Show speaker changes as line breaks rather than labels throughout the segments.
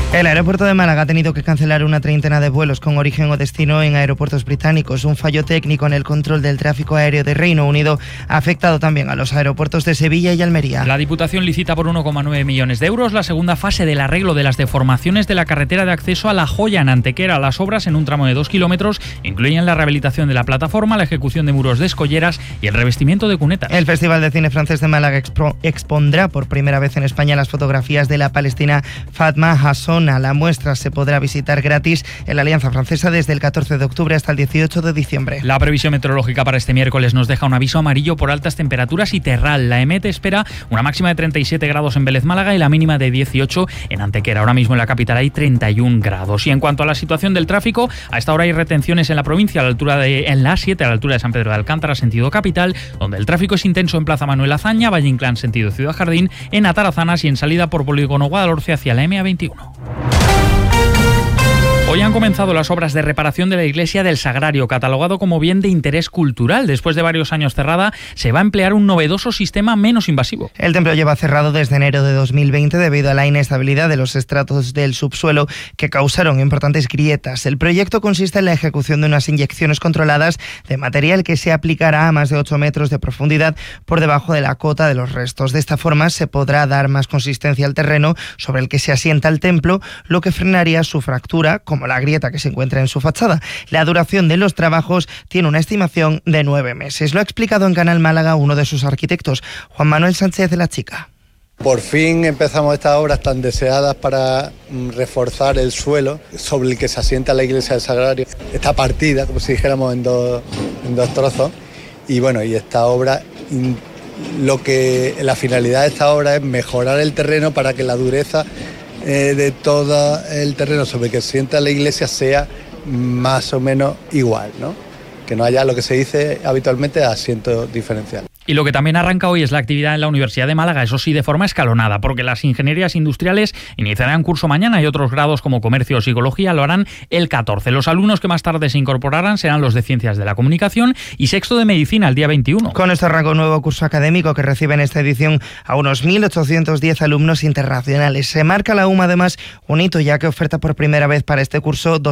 El aeropuerto de Málaga ha tenido que cancelar una treintena de vuelos con origen o destino en aeropuertos británicos. Un fallo técnico en el control del tráfico aéreo de Reino Unido ha afectado también a los aeropuertos de Sevilla y Almería.
La Diputación licita por 1,9 millones de euros la segunda fase del arreglo de las deformaciones de la carretera de acceso a La Joya, en Antequera. Las obras en un tramo de 2 kilómetros incluyen la rehabilitación de la plataforma, la ejecución de muros de escolleras y el revestimiento de cunetas.
El Festival de Cine Francés de Málaga expondrá por primera vez en España las fotografías de la palestina Fatma Hasson. La muestra se podrá visitar gratis en la Alianza Francesa desde el 14 de octubre hasta el 18 de diciembre.
La previsión meteorológica para este miércoles nos deja un aviso amarillo por altas temperaturas y terral. La EMET espera una máxima de 37 grados en Vélez, Málaga, y la mínima de 18 en Antequera. Ahora mismo en la capital hay 31 grados. Y en cuanto a la situación del tráfico, a esta hora hay retenciones en la provincia, en la A7, a la altura de San Pedro de Alcántara, sentido capital, donde el tráfico es intenso en Plaza Manuel Azaña, Valle Inclán, sentido Ciudad Jardín, en Atarazanas y en salida por Polígono Guadalhorce hacia la M21. Hoy han comenzado las obras de reparación de la iglesia del Sagrario, catalogado como bien de interés cultural. Después de varios años cerrada, se va a emplear un novedoso sistema menos invasivo.
El templo lleva cerrado desde enero de 2020 debido a la inestabilidad de los estratos del subsuelo que causaron importantes grietas. El proyecto consiste en la ejecución de unas inyecciones controladas de material que se aplicará a más de 8 metros de profundidad por debajo de la cota de los restos. De esta forma se podrá dar más consistencia al terreno sobre el que se asienta el templo, lo que frenaría su fractura, como la grieta que se encuentra en su fachada. La duración de los trabajos tiene una estimación de 9 meses. Lo ha explicado en Canal Málaga uno de sus arquitectos, Juan Manuel Sánchez de la Chica.
Por fin empezamos estas obras tan deseadas para reforzar el suelo sobre el que se asienta la iglesia del Sagrario. Está partida, como si dijéramos, en dos trozos. Y bueno, y esta obra, la finalidad de esta obra es mejorar el terreno para que la dureza de todo el terreno sobre el que se sienta la iglesia sea más o menos igual, ¿no? Que no haya lo que se dice habitualmente asiento diferencial.
Y lo que también arranca hoy es la actividad en la Universidad de Málaga, eso sí, de forma escalonada, porque las ingenierías industriales iniciarán curso mañana y otros grados como comercio o psicología lo harán el 14. Los alumnos que más tarde se incorporarán serán los de ciencias de la comunicación y sexto de medicina el día 21.
Con esto arranca un nuevo curso académico que recibe en esta edición a unos 1.810 alumnos internacionales. Se marca la UMA además un hito, ya que oferta por primera vez para este curso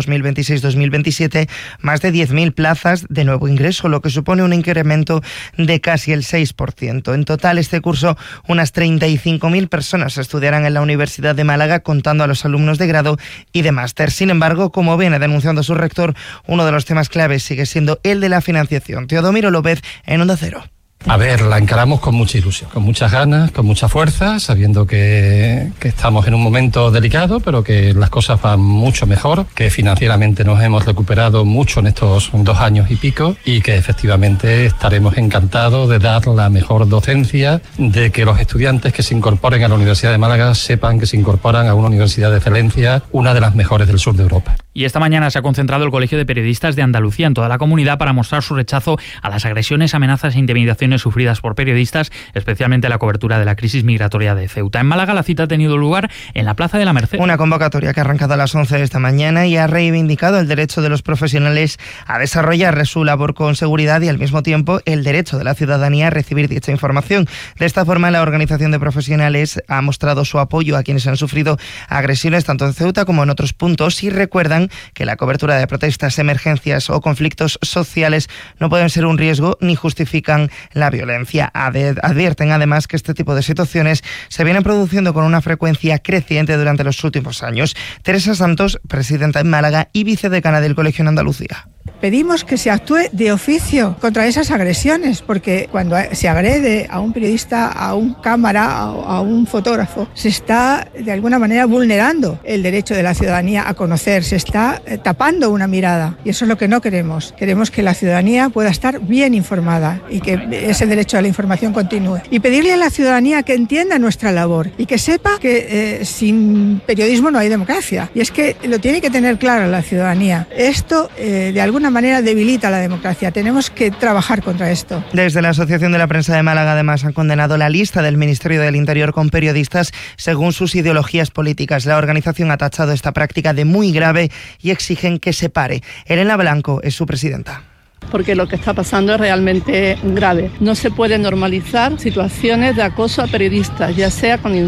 2026-2027 más de 10.000 plazas de nuevo ingreso, lo que supone un incremento de casi el 6%. En total, este curso, unas 35.000 personas estudiarán en la Universidad de Málaga, contando a los alumnos de grado y de máster. Sin embargo, como viene denunciando su rector, uno de los temas claves sigue siendo el de la financiación. Teodomiro López, en Onda Cero.
A ver, la encaramos con mucha ilusión, con muchas ganas, con mucha fuerza, sabiendo que estamos en un momento delicado, pero que las cosas van mucho mejor, que financieramente nos hemos recuperado mucho en estos 2 años y pico y que efectivamente estaremos encantados de dar la mejor docencia, de que los estudiantes que se incorporen a la Universidad de Málaga sepan que se incorporan a una universidad de excelencia, una de las mejores del sur de Europa.
Y esta mañana se ha concentrado el Colegio de Periodistas de Andalucía en toda la comunidad para mostrar su rechazo a las agresiones, amenazas e intimidaciones sufridas por periodistas, especialmente la cobertura de la crisis migratoria de Ceuta. En Málaga la cita ha tenido lugar en la Plaza de la Merced.
Una convocatoria que ha arrancado a las 11 de esta mañana y ha reivindicado el derecho de los profesionales a desarrollar su labor con seguridad y al mismo tiempo el derecho de la ciudadanía a recibir dicha información. De esta forma, la organización de profesionales ha mostrado su apoyo a quienes han sufrido agresiones tanto en Ceuta como en otros puntos y recuerdan que la cobertura de protestas, emergencias o conflictos sociales no pueden ser un riesgo ni justifican la violencia. Advierten además que este tipo de situaciones se vienen produciendo con una frecuencia creciente durante los últimos años. Teresa Santos, presidenta en Málaga y vicedecana del Colegio en Andalucía.
Pedimos que se actúe de oficio contra esas agresiones, porque cuando se agrede a un periodista, a un cámara, a un fotógrafo, se está de alguna manera vulnerando el derecho de la ciudadanía a conocer, se está tapando una mirada y eso es lo que no queremos. Queremos que la ciudadanía pueda estar bien informada y que ese derecho a la información continúe. Y pedirle a la ciudadanía que entienda nuestra labor y que sepa que sin periodismo no hay democracia. Y es que lo tiene que tener claro la ciudadanía. Esto de alguna manera debilita la democracia. Tenemos que trabajar contra esto.
Desde la Asociación de la Prensa de Málaga además han condenado la lista del Ministerio del Interior con periodistas según sus ideologías políticas. La organización ha tachado esta práctica de muy grave y exigen que se pare. Elena Blanco es su presidenta.
Porque lo que está pasando es realmente grave. No se puede normalizar situaciones de acoso a periodistas, ya sea con